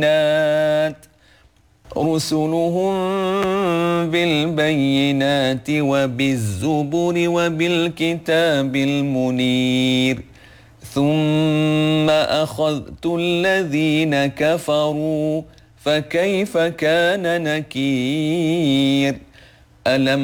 رسلهم بالبينات وبالزبر وبالكتاب المنير ثم أخذت الذين كفروا فكيف كان نكير. ألم